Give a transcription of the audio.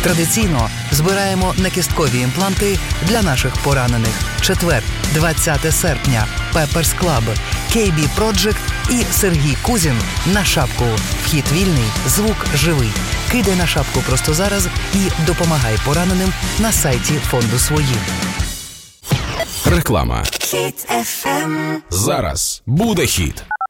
Традиційно збираємо накісткові імпланти для наших поранених. Четвер, 20 серпня. Pepper's Club, KB Project і Сергій Кузін на шапку. Вхід вільний, звук живий. Кидай на шапку просто зараз і допомагай пораненим на сайті фонду «Свої». Реклама. Зараз буде хіт.